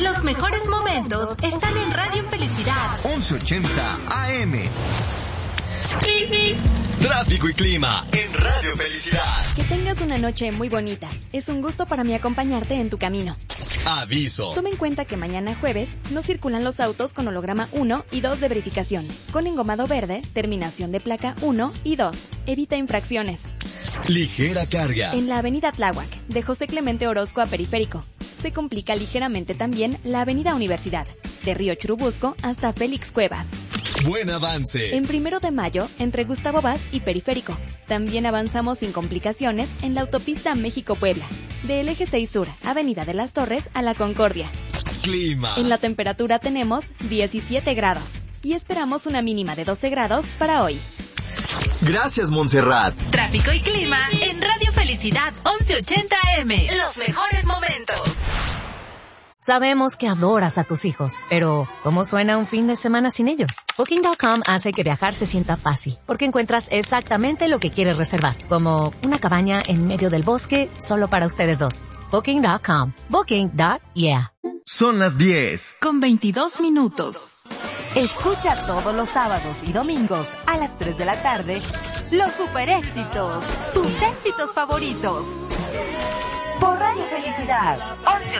Los mejores momentos están en Radio Felicidad. 1180 AM. Tráfico y clima en Radio Felicidad. Que tengas una noche muy bonita. Es un gusto para mí acompañarte en tu camino. Aviso. Toma en cuenta que mañana jueves no circulan los autos con holograma 1 y 2 de verificación, con engomado verde, terminación de placa 1 y 2. Evita infracciones. Ligera carga. En la avenida Tláhuac, de José Clemente Orozco a Periférico. Se complica ligeramente también la avenida Universidad, de Río Churubusco hasta Félix Cuevas. Buen avance. En 1 de Mayo, entre Gustavo Vaz y Periférico. También avanzamos sin complicaciones en la autopista México-Puebla, del eje 6 Sur, Avenida de las Torres a La Concordia. Clima. En la temperatura tenemos 17 grados y esperamos una mínima de 12 grados para hoy. Gracias, Montserrat. Tráfico y clima en Radio Felicidad 1180 AM. Los mejores momentos. Sabemos que adoras a tus hijos, pero ¿cómo suena un fin de semana sin ellos? Booking.com hace que viajar se sienta fácil, porque encuentras exactamente lo que quieres reservar, como una cabaña en medio del bosque solo para ustedes dos. Booking.com. Booking.yeah. Son las 10. Con 22 minutos. Escucha todos los sábados y domingos a las 3 de la tarde los super éxitos, tus éxitos favoritos. Por Radio Felicidad 1180.